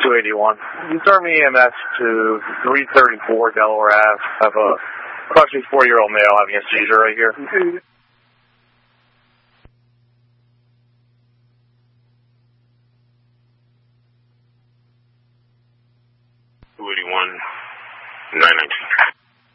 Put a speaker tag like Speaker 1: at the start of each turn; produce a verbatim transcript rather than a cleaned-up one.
Speaker 1: two eighty-one. You turn me E M S to three thirty-four Delaware Ave. I have a approximately four-year-old male having a seizure right here.
Speaker 2: two eighty-one, nine nineteen.